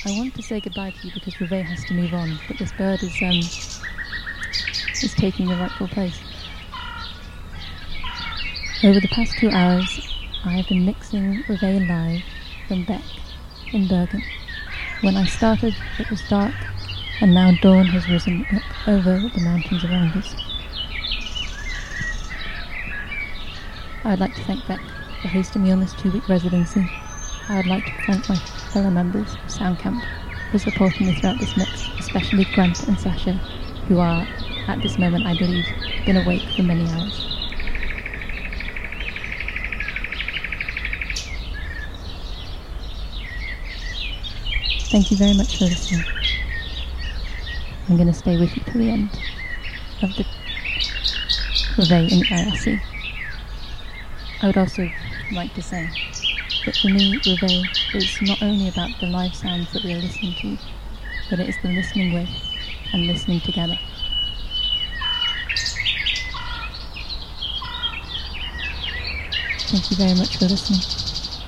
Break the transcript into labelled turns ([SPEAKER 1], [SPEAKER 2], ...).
[SPEAKER 1] I want to say goodbye to you because Reveille has to move on, but this bird is taking the rightful place. Over the past 2 hours, I have been mixing Reveille live from Beck in Bergen. When I started, it was dark, and now dawn has risen up over the mountains around us. I would like to thank Beck for hosting me on this 2-week residency. I would like to thank my fellow members of Soundcamp for supporting me throughout this mix, especially Grant and Sasha, who are, at this moment, I believe, been awake for many hours. Thank you very much for listening. I'm going to stay with you till the end of the Reveille in the IRC. I would also like to say that for me, Reveille is not only about the live sounds that we are listening to, but it is the listening with and listening together. Thank you very much for listening.